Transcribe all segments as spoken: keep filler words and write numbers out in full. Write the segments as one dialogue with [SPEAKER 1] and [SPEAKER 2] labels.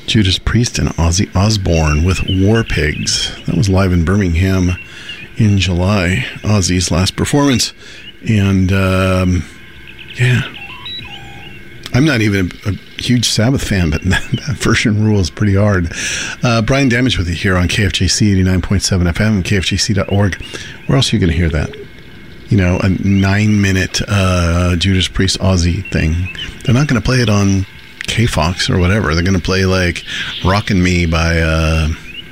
[SPEAKER 1] Judas Priest and Ozzy Osbourne with War Pigs. That was live in Birmingham in July. Ozzy's last performance. And, um, yeah. I'm not even a, a huge Sabbath fan, but that, that version rules pretty hard. Uh, Brian Damage with you here on K F J C eighty-nine point seven F M, K F J C dot org. Where else are you going to hear that? You know, a nine-minute uh, Judas Priest Ozzy thing. They're not going to play it on K-Fox or whatever. They're going to play like Rockin' Me by uh,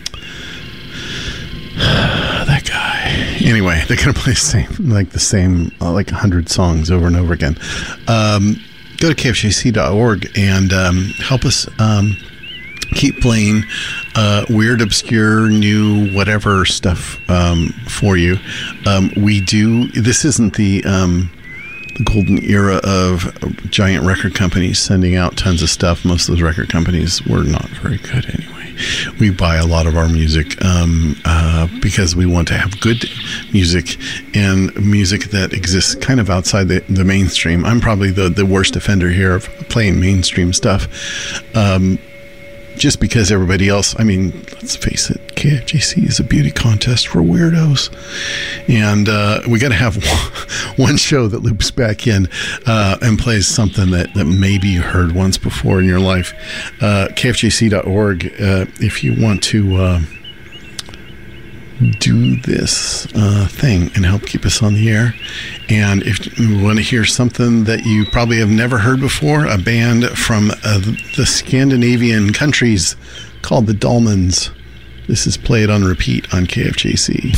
[SPEAKER 1] that guy. Anyway, they're going to play the same, like the same, uh, like one hundred songs over and over again. Um, go to K F J C dot org and um, help us um, keep playing uh, weird, obscure, new, whatever stuff um, for you. Um, we do, this isn't the... Um, the golden era of giant record companies sending out tons of stuff. Most of those record companies were not very good anyway. We buy a lot of our music um, uh, because we want to have good music and music that exists kind of outside the, the mainstream. I'm probably the, the worst offender here of playing mainstream stuff. Um, just because everybody else, I mean, let's face it, K F J C is a beauty contest for weirdos. And uh, we got to have one, one show that loops back in uh, and plays something that, that maybe you heard once before in your life. Uh, K F J C dot org, uh, if you want to uh, do this uh, thing and help keep us on the air. And if you want to hear something that you probably have never heard before, a band from uh, the Scandinavian countries called the Dolmens. This is played on repeat on K F J C.